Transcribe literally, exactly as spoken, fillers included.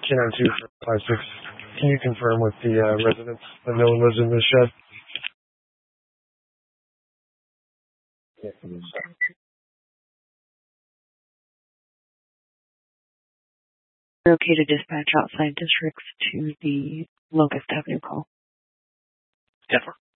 K nine two five six. Can you confirm with the uh, residents that no one lives in this shed? We're okay to dispatch outside districts to the Locust Avenue call. ten four.